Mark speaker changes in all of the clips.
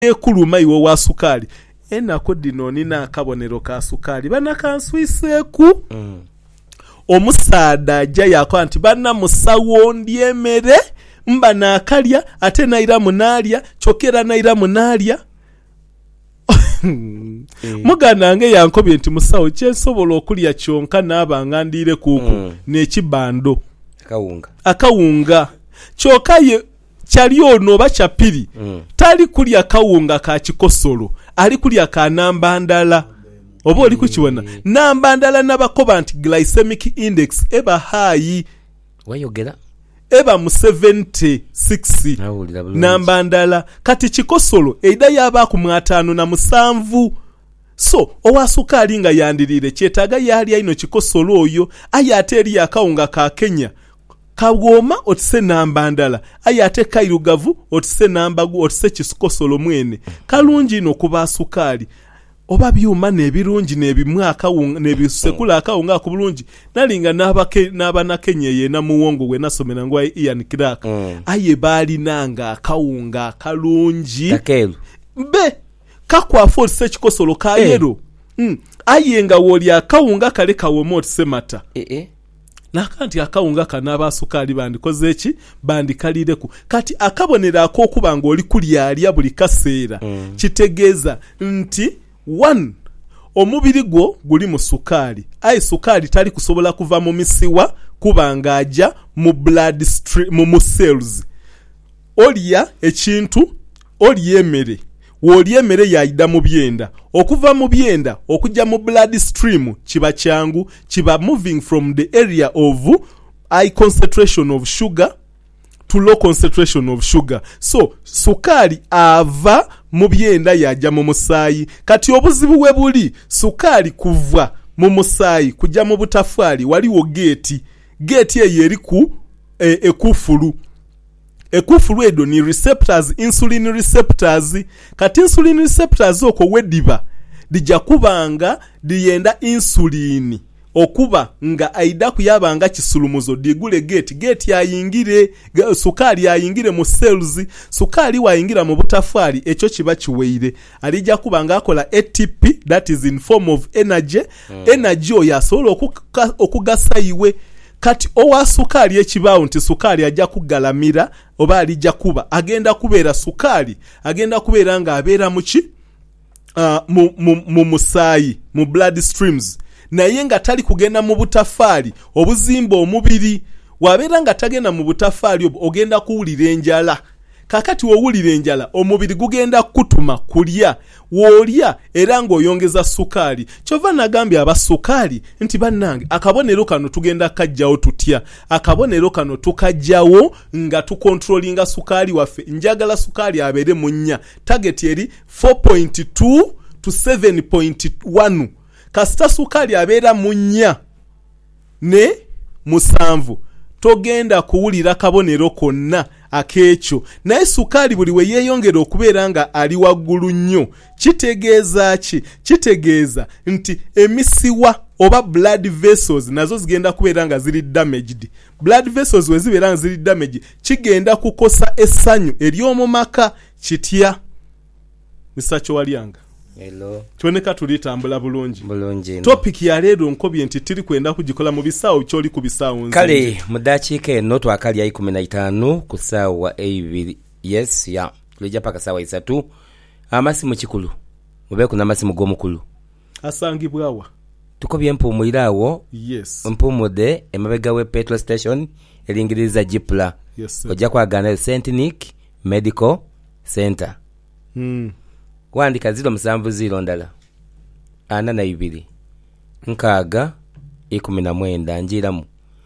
Speaker 1: ekuluma iwo wa sukali enako dino nina akabonero ka sukali bana kanswiseku omusaada ajja yakwa nti bana musawo ndiemere mba nakalya ate naira munalya chokera naira munalya muganange yankobye nti musawo kyensobola okulya kyonka nabanga ndire kuku n'ekibando akawunga kyokaye kyali ono oba kyapiri tali kulya kawunga ka kikosolo ali kulya ka nambandala oba oli kukiwona nambandala nabakoba nti glycemic index eba high
Speaker 2: wayogera
Speaker 1: eba mu 76 nambandala kati kikosolo eida yaba ku 57 so owa sukali nga yandirire kyetaga yali aino kikosolo oyo ayate eri akawunga ka Kenya kagoma otise nambandala ayate kairugavu otise nambagu otise kisikosolo mwene kalungi no kuba sukali oba byuma nebirungi nebimwa akawunga nebisekula akawunga kubulungi nalinga n'abana Kenya ye na muwongo we nasomera ngwa Ian Clark aye bali nanga akawunga kalungi
Speaker 2: takelu
Speaker 1: be kakwa force kikosolo ka yero aye nga woli akawunga kale kawomo otise mata nakanti akawunga kanaba sukali bandikoze eki bandikalireku kati akabonera akokuba ngo oli kulya buli kaseera kitegeeza nti 1 omubiri gwo guli mu sukali ayi sukali tali kusobola kuva mu misiwa kubanga aja mu blood stream mu cells olya ekintu olyemere wolyemere yaida mu byenda okuva mu byenda okujja mu blood stream kiba kyangu kiba moving from the area of high concentration of sugar to low concentration of sugar so sukali ava mu byenda yaja mu musaayi kati obuzibu we buli sukali kuva mu musaayi kujja mu butafali waliwo gate eyo eri ku ekufulu edo ni receptors insulin receptors kati insulin receptors oko wediba dija kubanga diyenda insulin okuba nga aida kuyabanga kisulumuzo digule gate yayingire sukali yayingire mu cells sukali wayingira mu butafali echo kiba kiweire alija kubanga akola ATP that is in form of energy energy oyasobola okugasa iwe kati owa sukali ekibawo nti sukali ajja kugalamira oba alija kuba agenda kubeera sukali agenda kubeera nga abeera muki mu musaayi mu blood streams naye nga tali kugenda mu butafali obuzimba omubiri wabeera nga tagenda mu butafali ogenda kuwulira enjala kakati wowulira enjala omubiri gugenda kutuma kulya wolya era ng'oyongeza sukali kyova nagambye abasukali nti bannange akabonero kano tugenda kajjawo tutya akabonero kano tukajjawo nga tukontrolinga sukali waffe njagala sukali abeere mu nnya target eri 4.2 to 7.1 kasita sukali abeera mu nnya ne musanvu togenda kuwulira kabonero konna akecho naye sukali buli we yeeyongera okubeera nga ali waggulu nnyo kitegeeza nti emisiwa oba blood vessels nazo zigenda kubeera nga ziri damaged blood vessels we zibeera nga ziri damaged kigenda kukosa essanyu ery'omumaka kitya misacho walyanga
Speaker 2: hello
Speaker 1: tuboneka tulitambula bulungi topic ya leero nkobye nti tiri kwenda kugikola mu bisaawo kyoli ku bisaawo
Speaker 2: kale mu dakiika eno twakalya 15 ku ssaawa 2 yes ya tulija paka ssaawa 3 amasimu kikulu mubeeku n'amasimu g'omukulu
Speaker 1: asangibwawa
Speaker 2: tukobye empumulirawo
Speaker 1: yes
Speaker 2: empumude emabega we petrol station eringiriza Jipla
Speaker 1: yes
Speaker 2: ojja kwagana St. Nick Medical Center wandika 070 ndala 42 nkaaga 19 njiramu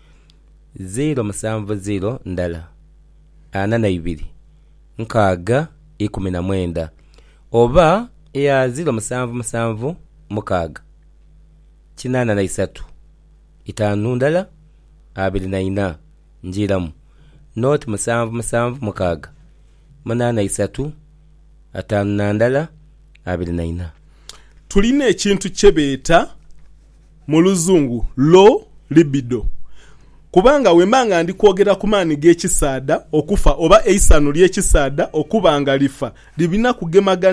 Speaker 2: 070 ndala 42 nkaaga 19 oba ya 077 mukaaga 83 5 ndala 24 njiramu not 77 mukaaga 83 5 ndala 24
Speaker 1: tulina ekintu kyebeeta mu luzungu low libido kubanga wembanga ndi kwogera ku maani g'ekisaada okufa oba eisano ly'ekisaada okubanga lifa libina kugemagana